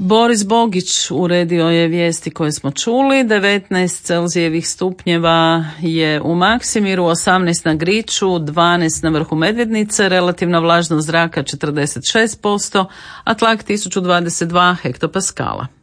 Boris Bogić uredio je vijesti koje smo čuli. 19 Celzijevih stupnjeva je u Maksimiru, 18 na Griču, 12 na vrhu Medvednice, relativna vlažnost zraka 46%, a tlak 1022 hektopaskala.